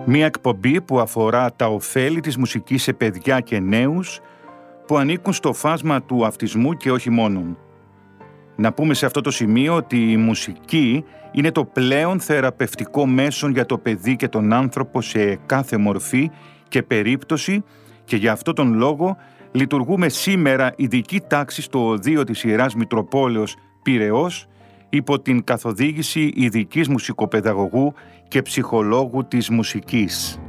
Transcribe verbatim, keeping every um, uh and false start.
Μία εκπομπή που αφορά τα ωφέλη της μουσικής σε παιδιά και νέους που ανήκουν στο φάσμα του αυτισμού και όχι μόνον. Να πούμε σε αυτό το σημείο ότι η μουσική είναι το πλέον θεραπευτικό μέσον για το παιδί και τον άνθρωπο σε κάθε μορφή και περίπτωση, και για αυτό τον λόγο λειτουργούμε σήμερα ειδική τάξη στο οδείο της Ιεράς Μητροπόλεως Πειραιώς υπό την καθοδήγηση ειδικής μουσικοπαιδαγωγού και ψυχολόγου της μουσικής.